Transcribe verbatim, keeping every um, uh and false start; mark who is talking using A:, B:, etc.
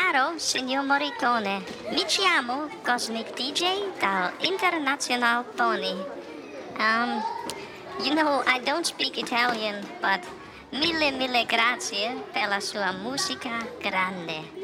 A: Caro signor Morricone, mi chiamo Cosmic D J dal International Pony. Um, you know, I don't speak Italian, but mille mille grazie per la sua musica grande.